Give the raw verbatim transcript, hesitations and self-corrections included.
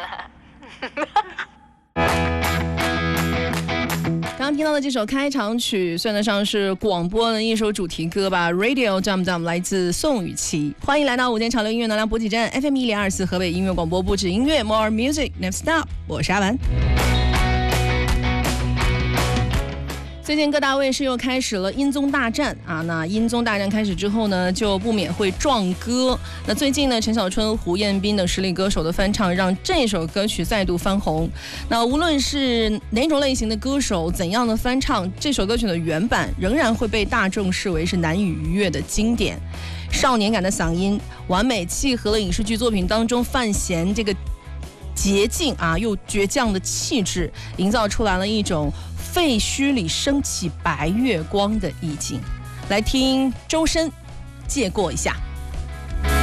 刚刚听到的这首开场曲算得上是广播的一首主题歌吧 ，Radio Jump Jump 来自宋雨琦。欢迎来到午间潮流音乐能量补给站 F M 一零二四河北音乐广播，不止音乐 More Music Never Stop， 我是阿文。最近各大卫视又开始了音综大战啊，那音综大战开始之后呢，就不免会撞歌。那最近呢，陈小春、胡彦斌等实力歌手的翻唱，让这首歌曲再度翻红。那无论是哪种类型的歌手，怎样的翻唱，这首歌曲的原版仍然会被大众视为是难以逾越的经典。少年感的嗓音，完美契合了影视剧作品当中范闲这个洁净啊又倔强的气质，营造出来了一种废墟里升起白月光的意境。来听周深，借过一下。